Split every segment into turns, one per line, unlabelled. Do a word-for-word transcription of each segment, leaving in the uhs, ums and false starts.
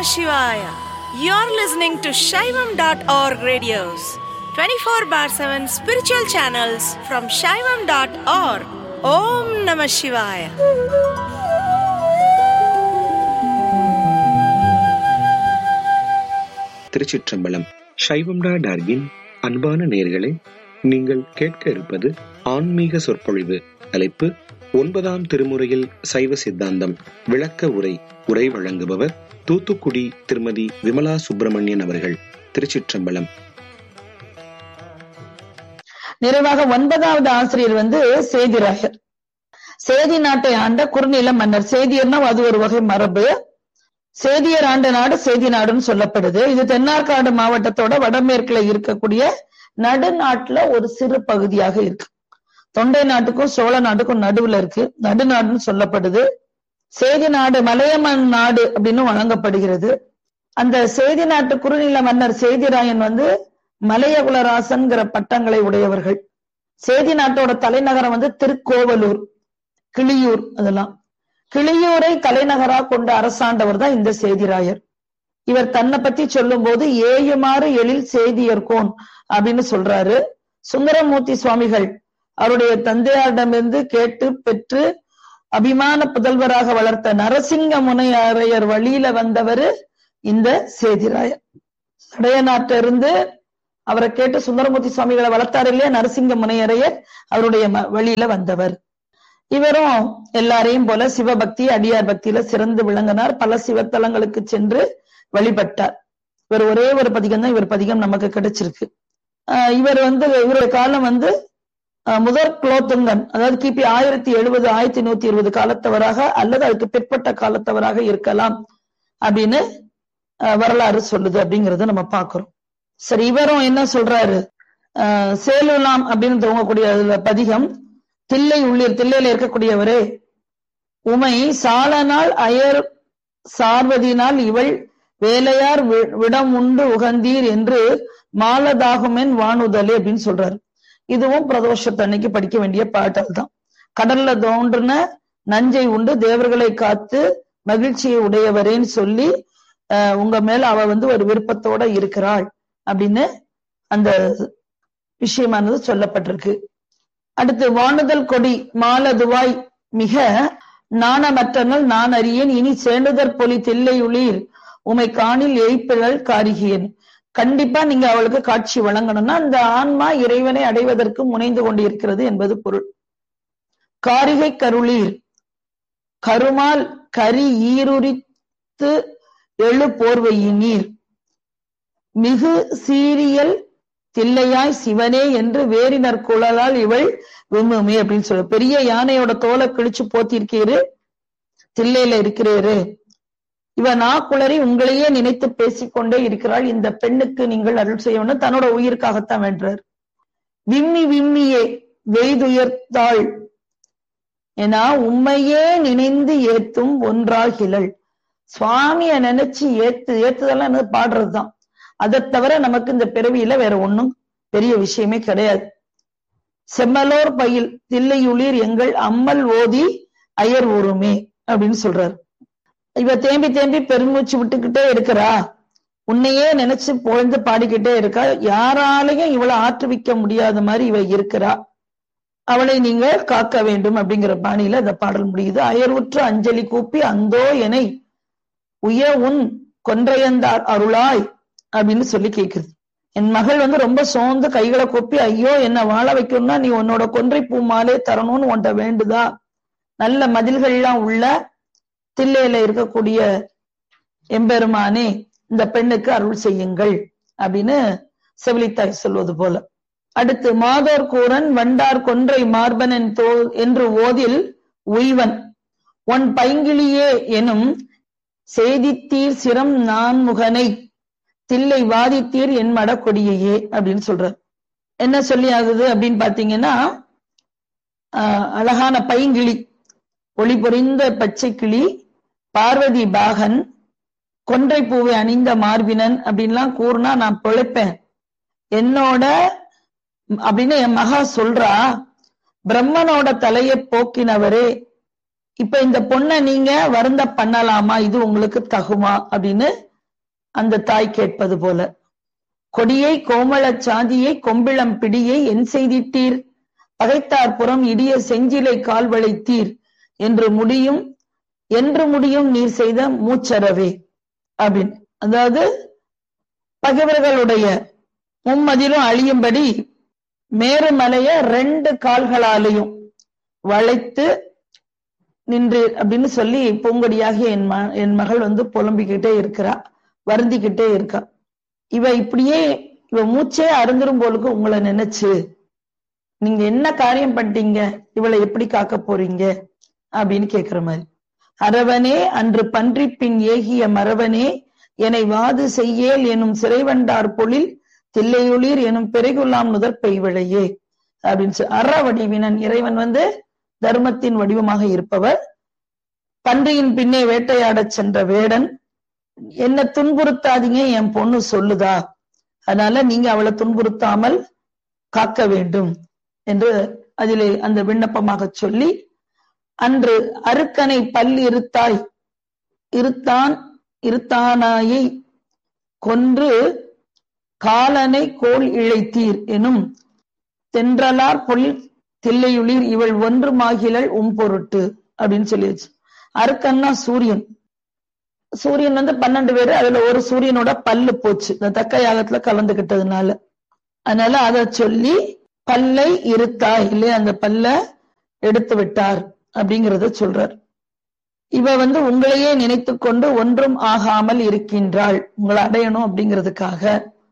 Namah Shivaya. You're listening to Shaivam dot org radios, twenty-four bar seven spiritual channels from Shaivam dot org. Om Namah Shivaya.
திருச்சிற்றம்பலம். சைவம் dot ஆர்கின் அன்பான நேயர்களே, நீங்கள் கேட்க இருப்பது ஆன்மீக சொற்பொழிவு. தலைப்பு ஒன்பதாம் திருமுறையில் சைவ சித்தாந்தம் விளக்க உரை. உரை வழங்குபவர் தூத்துக்குடி திருமதி விமலா சுப்பிரமணியன் அவர்கள். திருச்சிற்றம்பலம்.
நிறைவாக ஒன்பதாவது ஆசிரியர் வந்து சேதிராயர். சேதி நாட்டை ஆண்ட குறுநில மன்னர். சேதியர்னா அது ஒரு வகை மரபு. சேதியர் ஆண்ட நாடு சேதி நாடுன்னு சொல்லப்படுது. இது தென்னார்காடு மாவட்டத்தோட வடமேற்குல இருக்கக்கூடிய நடுநாட்டுல ஒரு சிறு பகுதியாக இருக்கு. தொண்டை நாட்டுக்கும் சோழ நாட்டுக்கும் நடுவுல இருக்கு. நடுநாடுன்னு சொல்லப்படுது. சேதி நாடு மலையமன் நாடு அப்படின்னு வழங்கப்படுகிறது. அந்த சேதி நாட்டு குறுநில மன்னர் சேதிராயன் வந்து மலையகுலராசன்கிற பட்டங்களை உடையவர்கள். சேதி நாட்டோட தலைநகரம் வந்து திருக்கோவலூர், கிளியூர். அதெல்லாம் கிளியூரை தலைநகரா கொண்ட அரசாண்டவர் தான் இந்த சேதிராயர். இவர் தன்னை பத்தி சொல்லும் போது ஏயுமாறு எழில் சேதியர்கோன் அப்படின்னு சொல்றாரு. சுந்தரமூர்த்தி சுவாமிகள் அவருடைய தந்தையாரிடமிருந்து கேட்டு பெற்று அபிமான புதல்வராக வளர்த்த நரசிங்க முனையரையர் வழியில வந்தவர் இந்த சேதிராயர். சடைய நாட்டிலிருந்து அவரை கேட்டு சுந்தரமூர்த்தி சுவாமிகளை வளர்த்தார் இல்லையா, நரசிங்க முனையரையர், அவருடைய வழியில வந்தவர். இவரும் எல்லாரையும் போல சிவபக்தி அடியார் பக்தியில சிறந்து விளங்கினார். பல சிவத்தலங்களுக்கு சென்று வழிபட்டார். இவர் ஒரே ஒரு பதிகம் தான் இவர் பதிகம் நமக்கு கிடைச்சிருக்கு. ஆஹ் இவர் வந்து இவருடைய காலம் வந்து முதற் குலோத்துங்கன், அதாவது கிபி ஆயிரத்தி எழுபது ஆயிரத்தி நூத்தி இருபது காலத்தவராக அல்லது அதுக்கு பிற்பட்ட காலத்தவராக இருக்கலாம் அப்படின்னு வரலாறு சொல்லுது. அப்படிங்கறத நம்ம பாக்குறோம். சரி, இவரும் என்ன சொல்றாரு, அஹ் சேலுலாம் அப்படின்னு துவங்கக்கூடிய பதிகம். தில்லை உள்ளீர், தில்லையில இருக்கக்கூடியவரே, உமை சாலனால் அயர் சார்வதினால் இவள் வேலையார் விடம் உண்டு உகந்தீர் என்று மாலதாகுமென் வானுதலே அப்படின்னு சொல்றாரு. இதுவும் பிரதோஷத்தன்னைக்கு படிக்க வேண்டிய பாட்டல் தான். கடல்ல தோன்றுன நஞ்சை உண்டு தேவர்களை காத்து மகிழ்ச்சியை உடையவரேன்னு சொல்லி அஹ் உங்க மேல அவ வந்து ஒரு விருப்பத்தோட இருக்கிறாள் அப்படின்னு அந்த விஷயமானது சொல்லப்பட்டிருக்கு. அடுத்து வானுதல் கொடி மாலதுவாய் மிக நாணமற்றனல் நான் அறியேன் இனி சேண்டுதற் பொலி தில்லை உளீர் உமை காணில் எய்ப்பிழல் காரிகியன். கண்டிப்பா நீங்க அவளுக்கு காட்சி வழங்கணும்னா அந்த ஆன்மா இறைவனை அடைவதற்கு முனைந்து கொண்டிருக்கிறது என்பது பொருள். காரிகை கருளீர் கருமால் கரி ஈருரித்து எழு போர்வையினீர் மிகு சீரியல் தில்லையாய் சிவனே என்று வேறினர் குழலால் இவள் விம்முமே அப்படின்னு சொல்ல. பெரிய யானையோட தோலை கிழிச்சு போத்திருக்கீரு, தில்லையில இருக்கிறீரு, இவ நாக்குளறி உங்களையே நினைத்து பேசிக்கொண்டே இருக்கிறாள், இந்த பெண்ணுக்கு நீங்கள் அருள் செய்யணும். தன்னோட உயிருக்காகத்தான் வென்றார். விம்மி விம்மியே வெய்துயர்த்தாள் ஏன்னா உண்மையே நினைந்து ஏத்தும் ஒன்றாகிலள். சுவாமிய நினைச்சு ஏத்து ஏத்துதெல்லாம் பாடுறதுதான். அதை தவிர நமக்கு இந்த பிறவியில வேற ஒண்ணும் பெரிய விஷயமே கிடையாது. செம்மலோர் பயில் தில்லையுளிர் எங்கள் அம்மல் ஓதி அயர் ஊருமே அப்படின்னு சொல்றாரு. இவ தேம்பி தேம்பி பெருமூச்சு விட்டுக்கிட்டே இருக்கிறா, உன்னையே நினைச்சு புகழ்ந்து பாடிக்கிட்டே இருக்கா, யாராலையும் இவளை ஆற்றுவிக்க முடியாத மாதிரி இவ இருக்கிறா, அவளை நீங்க காக்க வேண்டும் அப்படிங்கிற பாணியில இந்த பாடல் முடியுது. அயர்வுற்று அஞ்சலி கூப்பி அந்தோ எனை உய உன் கொன்றையந்தார் அருளாய் அப்படின்னு சொல்லி கேக்குது. என் மகள் வந்து ரொம்ப சோர்ந்து கைகளை கூப்பி ஐயோ என்ன வாழ வைக்கணும்னா நீ உன்னோட கொன்றை பூ மாலே தரணும்னு உன்ட்ட வேண்டுதா, நல்ல மதில்கள்லாம் உள்ள தில்லையில இருக்கக்கூடிய எம்பெருமானே இந்த பெண்ணுக்கு அருள் செய்யுங்கள் அப்படின்னு செவிலித்தாய் சொல்வது போல. அடுத்து மாதோர் கூரன் வண்டார் கொன்றை மார்பன் என்று ஓதில் உய்வன் ஒன் பைங்கிளியே எனும் செய்தித்தீர் சிரம் நான்முகனை தில்லை வாதித்தீர் என் மட கொடியையே அப்படின்னு சொல்றார். என்ன சொல்லி ஆகுது அப்படின்னு பாத்தீங்கன்னா, ஆஹ் அழகான பைங்கிளி, ஒளி பொறிந்த பச்சை கிளி, பார்வதி பாகன், கொன்றை பூவை அணிந்த மார்பினன் அப்படின்லாம் கூறுனா நான் பிழைப்பேன் என்னோட அப்படின்னு என் மகா சொல்றா. பிரம்மனோட தலையை போக்கினவரே, இப்ப இந்த பொண்ணை நீங்க வருந்த பண்ணலாமா, இது உங்களுக்கு தகுமா அப்படின்னு அந்த தாய் கேட்பது போல. கொடியை கோமள சாதியை கொம்பிளம் பிடியை என் செய்திட்டீர், பகைத்தார் புறம் இடிய செஞ்சிலை கால் வளைத்தீர் என்று முடியும் என்று முடியும் நீர் செய்த மூச்சரவே அப்படின்னு. அதாவது பகைவர்களுடைய மும்மதிலும் அழியும்படி மேருமலைய ரெண்டு கால்களாலையும் வளைத்து நின்று அப்படின்னு சொல்லி பூங்கொடியாகிய என் ம என் மகள் வந்து புலம்பிக்கிட்டே இருக்கிறா, வருந்திக்கிட்டே இருக்கா. இவ இப்படியே இவ மூச்சே அருந்துரும் போலுக்கு உங்களை நினைச்சு நீங்க என்ன காரியம் பண்ணிட்டீங்க, இவளை எப்படி காக்க போறீங்க அப்படின்னு கேக்குற மாதிரி. அரவனே அன்று பன்றி பின் ஏகிய மரவனே என்னை வாது செய்யேல் எனும் சிறைவண்டார் பொழில் தில்லையுளிர் எனும் பெருகுலாம் நுதற் பெய்விழையே அப்படின்னு சொல்லி. அற வடிவினன் இறைவன் வந்து தர்மத்தின் வடிவமாக இருப்பவர். பன்றியின் பின்னே வேட்டையாடச் சென்ற வேடன், என்ன துன்புறுத்தாதீங்க என் பொண்ணு சொல்லுதா, அதனால நீங்க அவளை துன்புறுத்தாமல் காக்க வேண்டும் என்று அதிலே அந்த விண்ணப்பமாக சொல்லி, அன்று அருக்கனை பல் இருத்தாய் இருத்தான் இருத்தானாயை கொன்று காலனை கோல் இழைத்தீர் எனும் தென்றலார் பொழில் தில்லையுளிர் இவள் ஒன்று மாகிலள் உம் பொருட்டு அப்படின்னு சொல்லிடுச்சு. அருக்கன்னா சூரியன். சூரியன் வந்து பன்னெண்டு பேரு, அதுல ஒரு சூரியனோட பல்லு போச்சு இந்த தக்க யாகத்துல கலந்துகிட்டதுனால. அதனால அத சொல்லி பல்லை இருத்தாய் இல்லையா, அந்த பல்ல எடுத்து விட்டார் அப்படிங்கறத சொல்றார். இவ வந்து உங்களையே நினைத்து கொண்டு ஒன்றும் ஆகாமல் இருக்கின்றாள், உங்களை அடையணும் அப்படிங்கிறதுக்காக.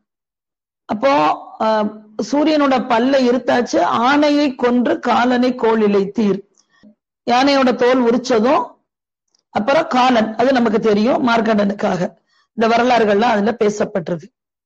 அப்போ அஹ் சூரியனோட பல்ல இருத்தாச்சு, ஆணையை கொன்று காலனை கோல் இழைத்தீர். யானையோட தோல் உரிச்சதும் அப்புறம் காலன், அது நமக்கு தெரியும், மார்க்கண்டனுக்காக. இந்த வரலாறுகள்லாம் அதுல பேசப்பட்டிருக்கு.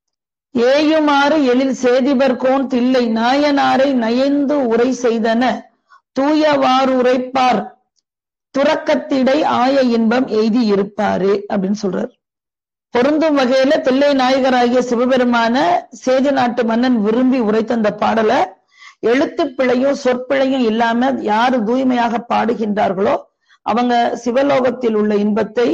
ஏயுமாறு எழில் சேதிபர்கோன் தில்லை நாயனாரை நயந்து உரை செய்தன தூயவாறு உரைப்பார் துறக்கத்திடை ஆய இன்பம் எய்தி இருப்பாரே அப்படின்னு சொல்றார். பொருந்தும் வகையில தில்லை நாயகராகிய சிவபெருமான சேதி நாட்டு மன்னன் விரும்பி உரைத்த அந்த பாடலை எழுத்து பிழையும் சொற்பிழையும் இல்லாம யாரு தூய்மையாக பாடுகின்றார்களோ அவங்க சிவலோகத்தில் உள்ள இன்பத்தை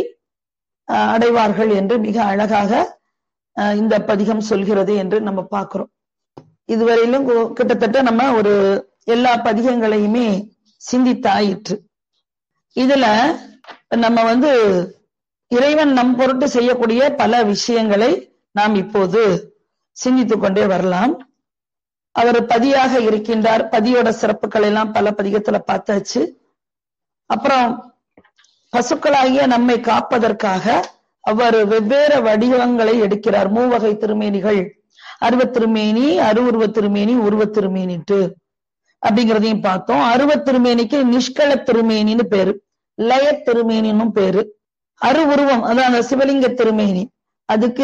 அடைவார்கள் என்று மிக அழகாக இந்த பதிகம் சொல்கிறது என்று நம்ம பார்க்கிறோம். இதுவரையிலும் கிட்டத்தட்ட நம்ம ஒரு எல்லா பதிகங்களையுமே சிந்தித்தாயிற்று. இதுல நம்ம வந்து இறைவன் நம் பொருட்டு செய்யக்கூடிய பல விஷயங்களை நாம் இப்போது சிந்தித்துக் கொண்டே வரலாம். அவர் பதியாக இருக்கின்றார், பதியோட சிறப்புகள் எல்லாம் பல பதிகத்துல பார்த்தாச்சு. அப்புறம் பசுக்களாகிய நம்மை காப்பதற்காக அவர் வெவ்வேறு வடிவங்களை எடுக்கிறார். மூவகை திருமேனிகள், அருவத் திருமேனி, அருவுருவ திருமேனி, உருவ திருமேனிட்டு அப்படிங்கிறதையும் பார்த்தோம். அருவத் திருமேனிக்கு நிஷ்கள திருமேனின்னு பேரு, லய திருமேனின்னும் பேரு. அரு உருவம் அதான் அந்த சிவலிங்க திருமேனி, அதுக்கு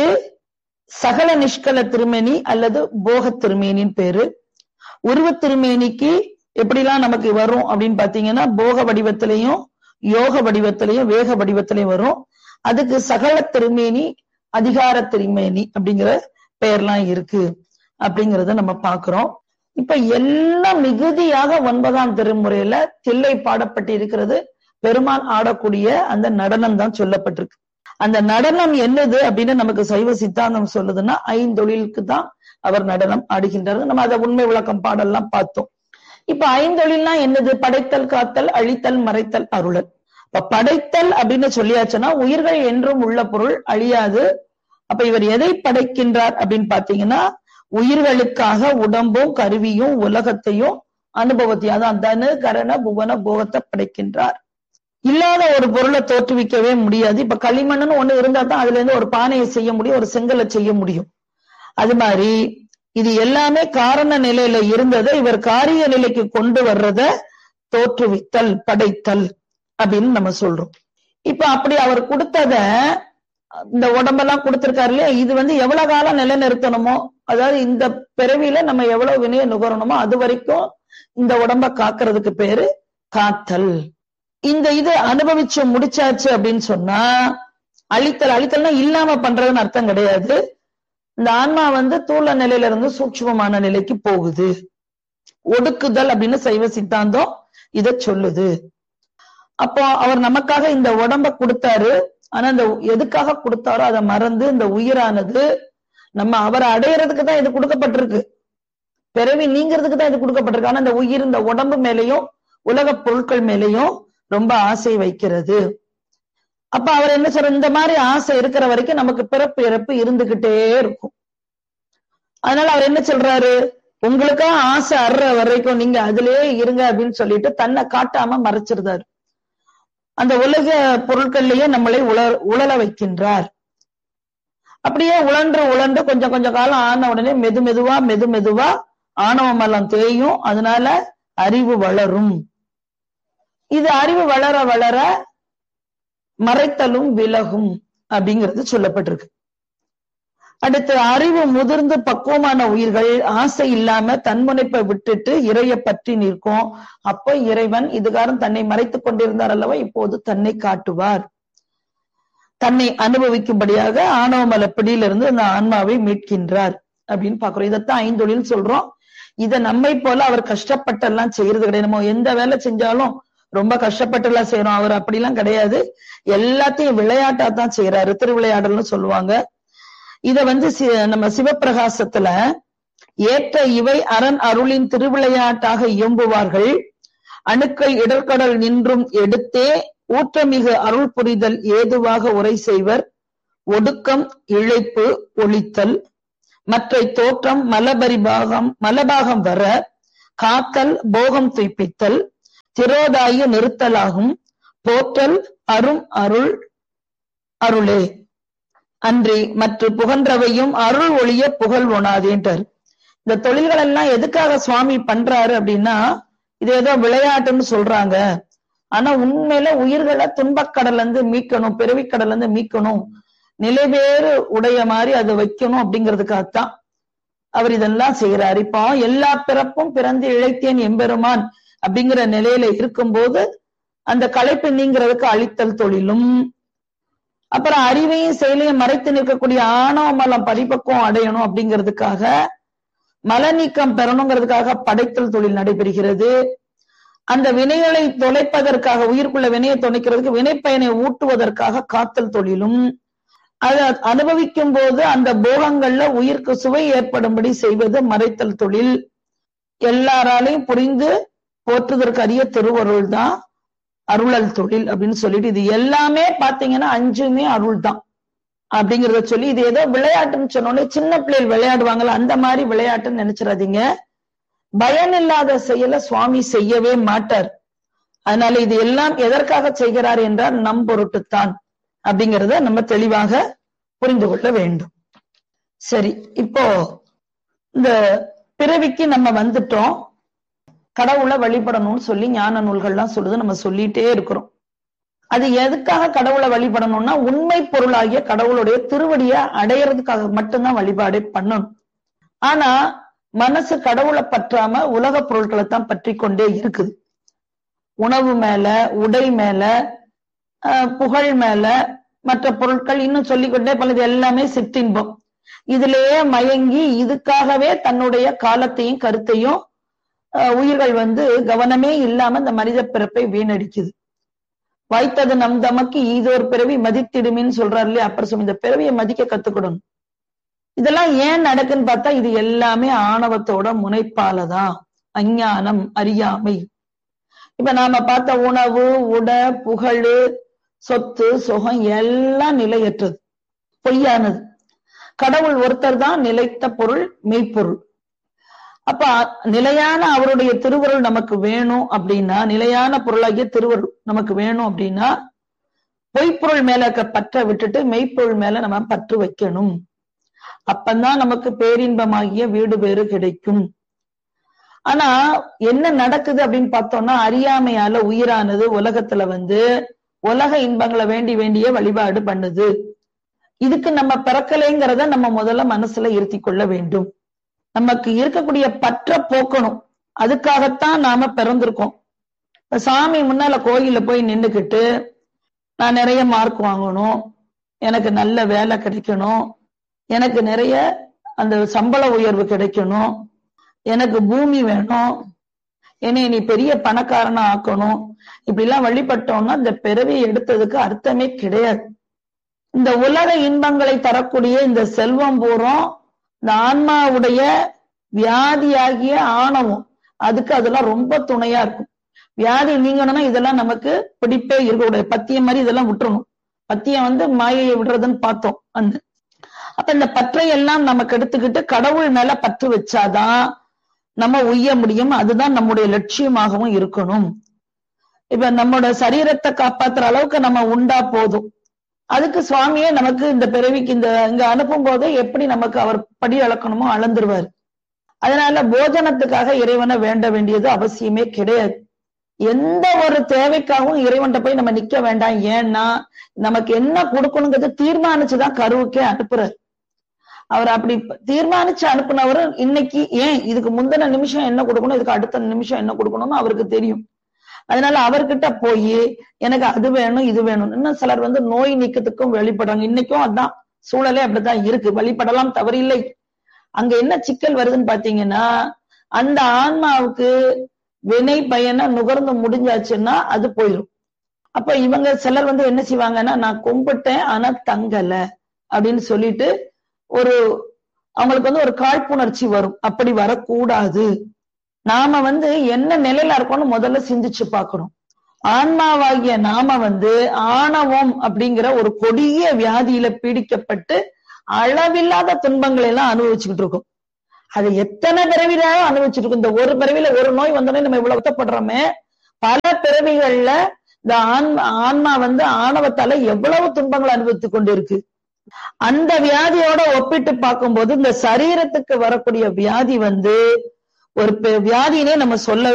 சகல நிஷ்கள திருமேனி அல்லது போக திருமேனின்னு பேரு. உருவ திருமேனிக்கு எப்படிலாம் நமக்கு வரும் அப்படின்னு பாத்தீங்கன்னா போக வடிவத்திலையும் யோக வடிவத்திலையும் வேக வடிவத்திலையும் வரும். அதுக்கு சகல திருமேனி, அதிகார திருமேனி அப்படிங்கிற பெயர்லாம் இருக்கு அப்படிங்கிறத நம்ம பாக்குறோம். இப்ப எல்லாம் மிகுதியாக ஒன்பதாம் திருமுறையில தில்லை பாடப்பட்டு இருக்கிறது பெருமான் ஆடக்கூடிய அந்த நடனம் தான் சொல்லப்பட்டிருக்கு. அந்த நடனம் என்னது அப்படின்னு நமக்கு சைவ சித்தாந்தம் சொல்லுதுன்னா ஐந்தொழிலுக்கு தான் அவர் நடனம் ஆடுகின்றார். நம்ம அதை உண்மை விளக்கம் பாடல்லாம் பார்த்தோம். இப்ப ஐந்தொழில்னா என்னது? படைத்தல், காத்தல், அழித்தல், மறைத்தல், அருளல். இப்ப படைத்தல் அப்படின்னு சொல்லியாச்சுன்னா உயிர்கள் என்றும் உள்ள பொருள் அழியாது. அப்ப இவர் எதை படைக்கின்றார் அப்படின்னு பாத்தீங்கன்னா உயிர்களுக்காக உடம்பும் கருவியும் உலகத்தையும் அனுபவத்தையும், அதான் தனு கரண புவன போகத்தை படைக்கின்றார். இல்லாத ஒரு பொருளை தோற்றுவிக்கவே முடியாது. இப்ப களிமண்ணுன்னு ஒண்ணு இருந்தா தான் அதுல இருந்து ஒரு பானையை செய்ய முடியும், ஒரு செங்கலை செய்ய முடியும். அது மாதிரி இது எல்லாமே காரண நிலையில இருந்ததை இவர் காரிய நிலைக்கு கொண்டு வர்றத தோற்றுவித்தல், படைத்தல் அப்படின்னு நம்ம சொல்றோம். இப்ப அப்படி அவர் கொடுத்தத இந்த உடம்பெல்லாம் கொடுத்திருக்காரு இல்லையா, இது வந்து எவ்வளவு காலம் நிலைநிறுத்தணுமோ, அதாவது இந்த பிறவியில நம்ம எவ்வளவு வினைய நுகரணுமோ அது வரைக்கும் இந்த உடம்ப காக்கிறதுக்கு பேரு காத்தல். இந்த இது அனுபவிச்சு முடிச்சாச்சு அப்படின்னு சொன்னா அழித்தல். அழித்தல்னா இல்லாம பண்றதுன்னு அர்த்தம் கிடையாது. இந்த ஆன்மா வந்து தூள நிலையில இருந்து சூட்சுமமான நிலைக்கு போகுது. ஒடுக்குதல் அப்படின்னு சைவ சித்தாந்தம் இத சொல்லுது. அப்போ அவர் நமக்காக இந்த உடம்ப கொடுத்தாரு. ஆனா இந்த எதுக்காக கொடுத்தாரோ அதை மறந்து இந்த உயிரானது நம்ம அவரை அடையறதுக்கு தான் இது கொடுக்கப்பட்டிருக்கு, பிறவி நீங்கிறதுக்கு தான் இது கொடுக்கப்பட்டிருக்கு. ஆனா இந்த உயிர் இந்த உடம்பு மேலையும் உலக பொருட்கள் மேலையும் ரொம்ப ஆசை வைக்கிறது. அப்ப அவர் என்ன சொல்ற, இந்த மாதிரி ஆசை இருக்கிற வரைக்கும் நமக்கு பிறப்பு இறப்பு இருந்துகிட்டே இருக்கும். அதனால அவர் என்ன சொல்றாரு, உங்களுக்கா ஆசை அற வரைக்கும் நீங்க அதுலயே இருங்க அப்படின்னு சொல்லிட்டு தன்னை காட்டாம மறைச்சிருந்தாரு. அந்த உலக பொருட்கள்லயே நம்மளை உல உழல வைக்கின்றார். அப்படியே உழன்று உழன்று கொஞ்சம் கொஞ்சம் காலம் ஆன உடனே மெது மெதுவா மெது மெதுவா ஆணவம் எல்லாம் தேயும். அதனால அறிவு வளரும். இது அறிவு வளர வளர மறைத்தலும் விலகும் அப்படிங்கிறது சொல்லப்பட்டிருக்கு. அடுத்து அறிவு முதிர்ந்து பக்குவமான உயிர்கள் ஆசை இல்லாம தன்முனைப்பை விட்டுட்டு இறைய பற்றி நிற்கும். அப்ப இறைவன் இதுகாரம் தன்னை மறைத்துக் கொண்டிருந்தார் அல்லவா, இப்போது தன்னை காட்டுவார். தன்னை அனுபவிக்கும்படியாக ஆணவமல பிடியிலிருந்து அந்த ஆன்மாவை மீட்கின்றார் அப்படின்னு பாக்குறோம். இதைத்தான் ஐந்தொழில் சொல்றோம். இதை நம்மை போல அவர் கஷ்டப்பட்டெல்லாம் செய்யறது கிடையாது. நம்ம எந்த வேலை செஞ்சாலும் ரொம்ப கஷ்டப்பட்டு எல்லாம் செய்யறோம். அவர் அப்படிலாம் கிடையாது. எல்லாத்தையும் விளையாட்டா தான் செய்யறாரு. திருவிளையாடல்னு சொல்லுவாங்க. இத வந்து நம்ம சிவப்பிரகாசத்துல ஏற்ற இவை அரண் அருளின் திருவிளையாட்டாக இயம்புவார்கள். அணுக்கள் இடர்கடல் நின்றும் எடுத்தே ஊற்றமிகு அருள் புரிதல் ஏதுவாக உரை செய்வர். ஒடுக்கம் இழைப்பு ஒளித்தல் மற்றை தோற்றம் மலபரிபாகம் மலபாகம் வர காத்தல் போகம் துய்ப்பித்தல் திரோதாய நிறுத்தலாகும். போற்றல் அரும் அருள் அருளே அன்றி மற்ற புகன்றவையும் அருள் ஒளிய புகழ் ஒணாதேன்றார். இந்த தொழில்கள் எல்லாம் எதுக்காக சுவாமி பண்றாரு அப்படின்னா, இது ஏதோ விளையாட்டுன்னு சொல்றாங்க. ஆனா உண்மையில உயிர்களை துன்பக்கடல்ல இருந்து மீட்கணும், பிறவிக்கடல்ல இருந்து மீட்கணும், நிலைவேறு உடைய மாதிரி அதை வைக்கணும் அப்படிங்கிறதுக்காகத்தான் அவர் இதெல்லாம் செய்யறாரு. இப்போ எல்லா பிறப்பும் பிறந்து இழைத்தேன் எம்பெருமான் அப்படிங்கிற நிலையில இருக்கும்போது அந்த களைப்பு நீங்கிறதுக்கு அழித்தல் தொழிலும், அப்புறம் அறிவையும் செயலையும் மறைத்து நிற்கக்கூடிய ஆணவ மலம் பரிபக்குவம் அடையணும் அப்படிங்கிறதுக்காக மல நீக்கம் பெறணுங்கிறதுக்காக படைத்தல் தொழில் நடைபெறுகிறது. அந்த வினைகளை தொலைப்பதற்காக, உயிர்க்குள்ள வினையை தொலைக்கிறதுக்கு வினைப்பயனை ஊட்டுவதற்காக காத்தல் தொழிலும், அதை அனுபவிக்கும் போது அந்த போகங்கள்ல உயிருக்கு சுவை ஏற்படும்படி செய்வது மறைத்தல் தொழில். எல்லாராலையும் புரிந்து போற்றுவதற்கு அறிய திருவருள் தான் அருளல் தொழில் அப்படின்னு சொல்லிட்டு, இது எல்லாமே பாத்தீங்கன்னா அஞ்சுமே அருள் தான் அப்படிங்கிறத சொல்லி, இது ஏதோ விளையாட்டுன்னு சொன்னோன்னே சின்ன பிள்ளைகள் விளையாடுவாங்கல்ல அந்த மாதிரி விளையாட்டுன்னு நினைச்சிடாதீங்க. பயன் இல்லாத செயலை சுவாமி செய்யவே மாட்டார். அதனால இது எல்லாம் எதற்காக செய்கிறார் என்றால் நம் பொருட்டுத்தான் அப்படிங்கிறத நம்ம தெளிவாக புரிந்து கொள்ள வேண்டும். சரி, இப்போ இந்த பிறவிக்கு நம்ம வந்துட்டோம், கடவுளை வழிபடணும்னு சொல்லி ஞான நூல்கள்லாம் சொல்லுது, நம்ம சொல்லிட்டே இருக்கிறோம். அது எதுக்காக கடவுளை வழிபடணும்னா உண்மை பொருளாகிய கடவுளுடைய திருவடியை அடையறதுக்காக மட்டும்தான் வழிபாடே பண்ணணும். ஆனா மனசு கடவுளை பற்றாம உலக பொருட்களை தான் பற்றி கொண்டே இருக்குது. உணவு மேல, உடை மேல, புகழ் மேல, மற்ற பொருட்கள் இன்னும் சொல்லிக்கொண்டே பலது எல்லாமே சிற்றின்பம். இதுலயே மயங்கி இதுக்காகவே தன்னுடைய காலத்தையும் கருத்தையும் உயிர்கள் வந்து கவனமே இல்லாம இந்த மனித பிறப்பை வீணடிக்குது. வாய்த்தது நம் தமக்கு ஈதோர் பிறவி மதித்திடுமின்னு சொல்றாரு இல்லையா, அப்புறம் சொல்லி இந்த பிறவியை மதிக்க கத்துக்கிடணும். இதெல்லாம் ஏன் நடக்குன்னு பார்த்தா இது எல்லாமே ஆணவத்தோட முனைப்பாலதான், அஞ்ஞானம், அறியாமை. இப்ப நாம பார்த்த உணவு, உடை, புகழ், சொத்து, சுகம் எல்லாம் நிலையற்றது, பொய்யானது. கடவுள் ஒருத்தர் தான் நிலைத்த பொருள், மெய்ப்பொருள். அப்ப நிலையான அவருடைய திருவருள் நமக்கு வேணும் அப்படின்னா, நிலையான பொருளாகிய திருவருள் நமக்கு வேணும் அப்படின்னா பொய்ப்பொருள் மேல இருக்க பற்ற விட்டுட்டு மெய்ப்பொருள் மேல நம்ம பற்று வைக்கணும். அப்பந்தான் நமக்கு பேரின்பமாகிய வீடு பேறு கிடைக்கும். ஆனா என்ன நடக்குது அப்படின்னு பார்த்தோம்னா, அறியாமையால உயிரானது உலகத்துல வந்து உலக இன்பங்களை வேண்டி வேண்டிய வழிபாடு பண்ணுது. இதுக்கு நம்ம பிறக்கலைங்கிறத நம்ம முதல்ல மனசுல இருத்தி கொள்ள வேண்டும். நமக்கு இருக்கக்கூடிய பற்ற போக்கணும், அதுக்காகத்தான் நாம பிறந்திருக்கோம். இப்ப சாமி முன்னால கோயில போய் நின்றுக்கிட்டு நான் நிறைய மார்க் வாங்கணும், எனக்கு நல்ல வேலை கிடைக்கணும், எனக்கு நிறைய அந்த சம்பள உயர்வு கிடைக்கணும், எனக்கு பூமி வேணும், என்னை நீ பெரிய பணக்காரனா ஆக்கணும், இப்படி எல்லாம் வழிபட்டோம்னா இந்த பிறவி எடுத்ததுக்கு அர்த்தமே கிடையாது. இந்த உலக இன்பங்களை தரக்கூடிய இந்த செல்வம் பூரம் இந்த ஆன்மாவுடைய வியாதியாகிய ஆணவம், அதுக்கு அதெல்லாம் ரொம்ப துணையா இருக்கும். வியாதி நீங்கணும்னா இதெல்லாம் நமக்கு பிடிப்பே இருக்கக்கூடாது. பத்தியம் மாதிரி இதெல்லாம் விட்டுறணும். பத்தியம் வந்து மாயையை விடுறதுன்னு பார்த்தோம். அந்த அப்ப இந்த பற்றை எல்லாம் நமக்கு எடுத்துக்கிட்டு கடவுள் மேல பற்று வச்சாதான் நம்ம உய்ய முடியும். அதுதான் நம்முடைய லட்சியமாகவும் இருக்கணும். இப்ப நம்மளோட சரீரத்தை காப்பாத்துற அளவுக்கு நம்ம உண்டா போதும். அதுக்கு சுவாமியே நமக்கு இந்த பிறவிக்கு இந்த இங்க அனுப்பும் போதே எப்படி நமக்கு அவர் படி அளக்கணுமோ அளந்துருவாரு. அதனால போஜனத்துக்காக இறைவனை வேண்ட வேண்டியது அவசியமே கிடையாது. எந்த ஒரு தேவைக்காகவும் இறைவன்கிட்ட போய் நம்ம நிக்க வேண்டாம். ஏன்னா நமக்கு என்ன கொடுக்கணுங்கிறது தீர்மானிச்சுதான் கருவுக்கே அனுப்புறாரு. அவர் அப்படி தீர்மானிச்சு அனுப்புனவரு இன்னைக்கு ஏன் இதுக்கு முந்தின நிமிஷம் என்ன கொடுக்கணும், இதுக்கு அடுத்த நிமிஷம் என்ன கொடுக்கணும்னு அவருக்கு தெரியும். அதனால அவர்கிட்ட போய் எனக்கு அது வேணும் இது வேணும். இன்னும் சிலர் வந்து நோய் நீக்கத்துக்கும் வெளிப்படுறாங்க. இன்னைக்கும் அதான் சூழலே அப்படித்தான் இருக்கு. வழிபடலாம், தவறில்லை. அங்க என்ன சிக்கல் வருதுன்னு பாத்தீங்கன்னா, அந்த ஆன்மாவுக்கு வினை பயனை நுகர்ந்து முடிஞ்சாச்சுன்னா அது போயிடும். அப்ப இவங்க சிலர் வந்து என்ன செய்வாங்கன்னா, நான் கும்பிட்டேன் ஆனா தங்கல அப்படின்னு சொல்லிட்டு ஒரு அவங்களுக்கு வந்து ஒரு காழ்ப்புணர்ச்சி வரும். அப்படி வரக்கூடாது. நாம வந்து என்ன நிலையில இருக்கோம்னு முதல்ல சிந்திச்சு பார்க்கணும். ஆன்மாவாகிய நாம வந்து ஆணவம் அப்படிங்கிற ஒரு கொடிய வியாதியில பீடிக்கப்பட்டு அளவில்லாத துன்பங்களை எல்லாம் அனுபவிச்சுக்கிட்டு இருக்கோம். அது எத்தனை பிறவிலாலும் அனுபவிச்சுட்டு இருக்கும். இந்த ஒரு பிறவில ஒரு நோய் வந்தோடனே நம்ம இவ்வளவு வருத்தப்படுறோமே, பல பிறவிகள்ல இந்த ஆன்மா ஆன்மா வந்து ஆணவத்தால எவ்வளவு துன்பங்களை அனுபவித்துக் கொண்டு இருக்கு. அந்த வியாதியோட ஒப்பிட்டு பார்க்கும்போது இந்த சரீரத்துக்கு வரக்கூடிய வியாதி வந்து ஒரு வியாதினே நம்ம சொல்ல